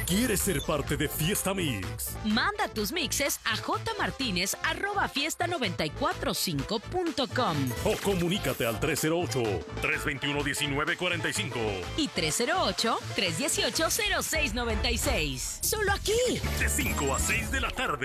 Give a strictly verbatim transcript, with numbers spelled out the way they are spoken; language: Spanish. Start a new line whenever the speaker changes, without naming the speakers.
¿Quieres ser parte de Fiesta Mix?
Manda tus mixes a jmartinez arroba fiesta noventa y cuatro cinco punto com
o comunícate al tres cero ocho, tres dos uno, uno nueve cuatro cinco
y tres cero ocho, tres uno ocho, cero seis nueve seis. Solo aquí.
De cinco a seis de la tarde.